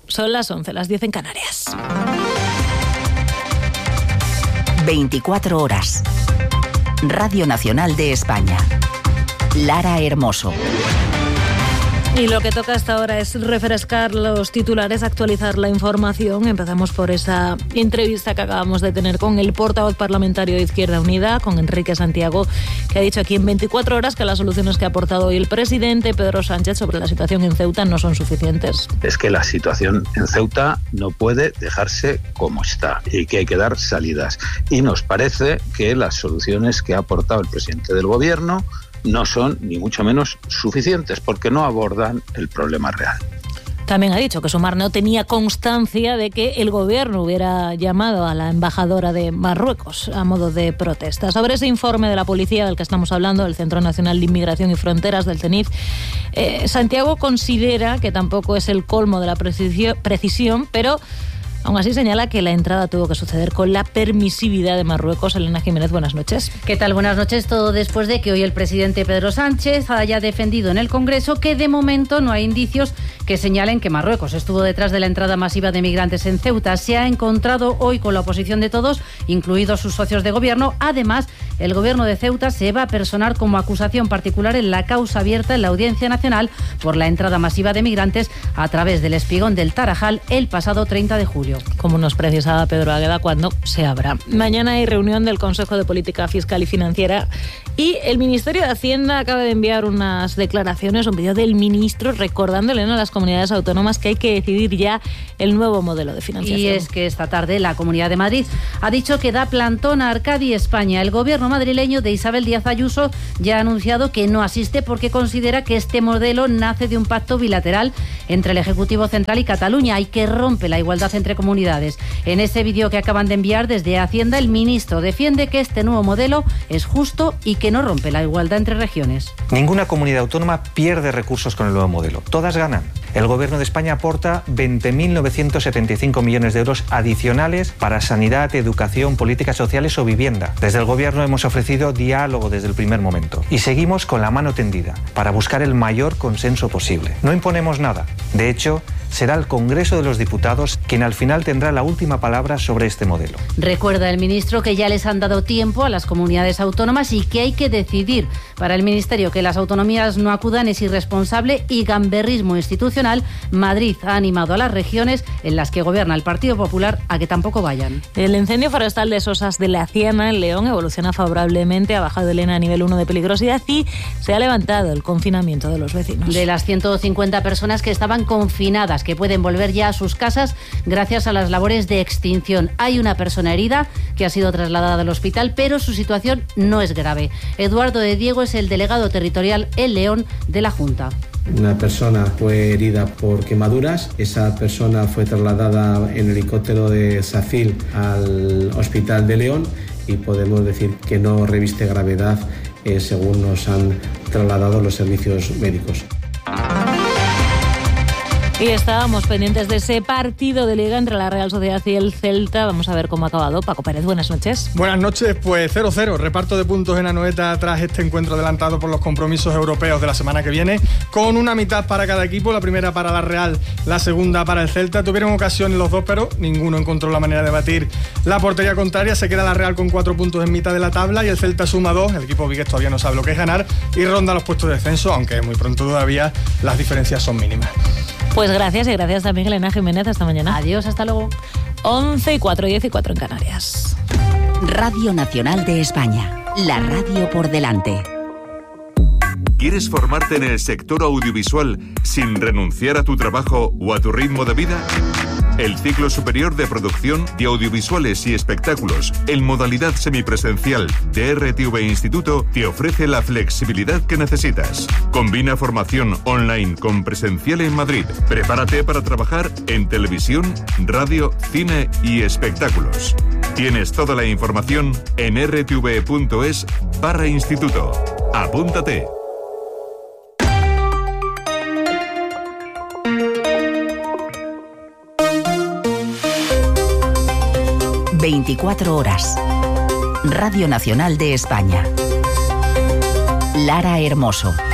Son las 11, las 10 en Canarias. 24 horas. Radio Nacional de España. Lara Hermoso. Y lo que toca hasta ahora es refrescar los titulares, actualizar la información. Empezamos por esa entrevista que acabamos de tener con el portavoz parlamentario de Izquierda Unida, con Enrique Santiago, que ha dicho aquí en 24 horas que las soluciones que ha aportado hoy el presidente Pedro Sánchez sobre la situación en Ceuta no son suficientes. Es que la situación en Ceuta no puede dejarse como está y que hay que dar salidas. Y nos parece que las soluciones que ha aportado el presidente del Gobierno no son ni mucho menos suficientes porque no abordan el problema real. También ha dicho que Sumar no tenía constancia de que el gobierno hubiera llamado a la embajadora de Marruecos a modo de protesta. Sobre ese informe de la policía del que estamos hablando, del Centro Nacional de Inmigración y Fronteras, del CENIF, Santiago considera que tampoco es el colmo de la precisión, pero aún así señala que la entrada tuvo que suceder con la permisividad de Marruecos. Elena Jiménez, buenas noches. ¿Qué tal? Buenas noches. Todo después de que hoy el presidente Pedro Sánchez haya defendido en el Congreso que de momento no hay indicios que señalen que Marruecos estuvo detrás de la entrada masiva de migrantes en Ceuta. Se ha encontrado hoy con la oposición de todos, incluidos sus socios de gobierno. Además, el gobierno de Ceuta se va a personar como acusación particular en la causa abierta en la Audiencia Nacional por la entrada masiva de migrantes a través del espigón del Tarajal el pasado 30 de julio. Como nos precisaba Pedro Águeda, cuando se abra. Mañana hay reunión del Consejo de Política Fiscal y Financiera y el Ministerio de Hacienda acaba de enviar unas declaraciones, un vídeo del ministro recordándole a las comunidades autónomas que hay que decidir ya el nuevo modelo de financiación. Y es que esta tarde la Comunidad de Madrid ha dicho que da plantón a Arcadi España. El gobierno madrileño de Isabel Díaz Ayuso ya ha anunciado que no asiste porque considera que este modelo nace de un pacto bilateral entre el Ejecutivo Central y Cataluña y que rompe la igualdad entre comunidades. En ese vídeo que acaban de enviar desde Hacienda, el ministro defiende que este nuevo modelo es justo y que no rompe la igualdad entre regiones. Ninguna comunidad autónoma pierde recursos con el nuevo modelo. Todas ganan. El Gobierno de España aporta 20.975 millones de euros adicionales para sanidad, educación, políticas sociales o vivienda. Desde el Gobierno hemos ofrecido diálogo desde el primer momento y seguimos con la mano tendida para buscar el mayor consenso posible. No imponemos nada. De hecho, será el Congreso de los Diputados quien al final tendrá la última palabra sobre este modelo. Recuerda el ministro que ya les han dado tiempo a las comunidades autónomas y que hay que decidir. Para el Ministerio, que las autonomías no acudan es irresponsable y gamberrismo institucional. Madrid ha animado a las regiones en las que gobierna el Partido Popular a que tampoco vayan. El incendio forestal de Sosas de la Ciana, en León, evoluciona favorablemente. Ha bajado Elena a nivel 1 de peligrosidad y se ha levantado el confinamiento de los vecinos. De las 150 personas que estaban confinadas, que pueden volver ya a sus casas gracias a las labores de extinción. Hay una persona herida que ha sido trasladada al hospital, pero su situación no es grave. Eduardo de Diego es el delegado territorial en León de la Junta. Una persona fue herida por quemaduras. Esa persona fue trasladada en helicóptero de SACIL al Hospital de León y podemos decir que no reviste gravedad según nos han trasladado los servicios médicos. Y estábamos pendientes de ese partido de Liga entre la Real Sociedad y el Celta. Vamos a ver cómo ha acabado. Paco Pérez, buenas noches. Buenas noches, pues 0-0. Reparto de puntos en Anoeta tras este encuentro adelantado por los compromisos europeos de la semana que viene, con una mitad para cada equipo, la primera para la Real, la segunda para el Celta. Tuvieron ocasiones los dos, pero ninguno encontró la manera de batir la portería contraria. Se queda la Real con 4 puntos en mitad de la tabla y el Celta suma 2. El equipo vigués todavía no sabe lo que es ganar y ronda los puestos de descenso, aunque muy pronto todavía las diferencias son mínimas. Pues gracias y gracias también Elena Jiménez. Hasta mañana. Adiós, hasta luego. 11:04, 10:04 en Canarias. Radio Nacional de España. La radio por delante. ¿Quieres formarte en el sector audiovisual sin renunciar a tu trabajo o a tu ritmo de vida? El ciclo superior de producción de audiovisuales y espectáculos en modalidad semipresencial de RTV Instituto te ofrece la flexibilidad que necesitas. Combina formación online con presencial en Madrid. Prepárate para trabajar en televisión, radio, cine y espectáculos. Tienes toda la información en rtv.es/instituto. Apúntate. 24 horas. Radio Nacional de España. Lara Hermoso.